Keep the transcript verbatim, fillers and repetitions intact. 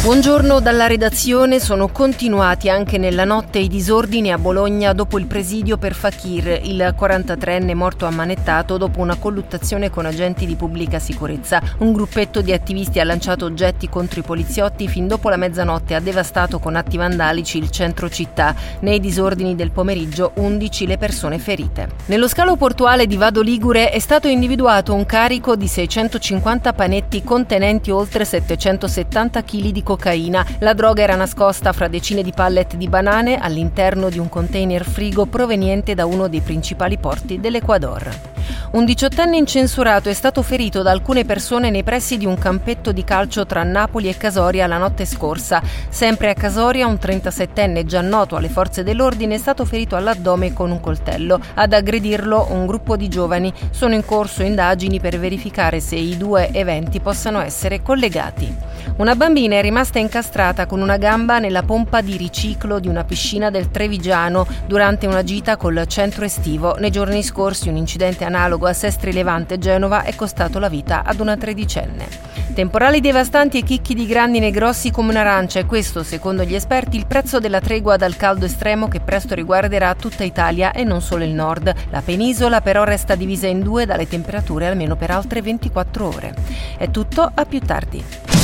Buongiorno dalla redazione. Sono continuati anche nella notte i disordini a Bologna dopo il presidio per Fakir, il quarantatreenne morto ammanettato dopo una colluttazione con agenti di pubblica sicurezza. Un gruppetto di attivisti ha lanciato oggetti contro i poliziotti fin dopo la mezzanotte e ha devastato con atti vandalici il centro città. Nei disordini del pomeriggio undici le persone ferite. Nello scalo portuale di Vado Ligure è stato individuato un carico di seicentocinquanta panetti contenenti oltre settecentosettanta chili di cocaina. La droga era nascosta fra decine di pallet di banane all'interno di un container frigo proveniente da uno dei principali porti dell'Ecuador. Un diciottenne incensurato è stato ferito da alcune persone nei pressi di un campetto di calcio tra Napoli e Casoria la notte scorsa. Sempre a Casoria un trentasettenne già noto alle forze dell'ordine è stato ferito all'addome con un coltello. Ad aggredirlo un gruppo di giovani. Sono in corso indagini per verificare se i due eventi possano essere collegati. Una bambina è rimasta incastrata con una gamba nella pompa di riciclo di una piscina del Trevigiano durante una gita col centro estivo. Nei giorni scorsi un incidente analogo a Sestri Levante, Genova, è costato la vita ad una tredicenne. Temporali devastanti e chicchi di grandine grossi come un'arancia è questo, secondo gli esperti, il prezzo della tregua dal caldo estremo che presto riguarderà tutta Italia e non solo il nord. La penisola però resta divisa in due dalle temperature almeno per altre ventiquattro ore. È tutto, a più tardi.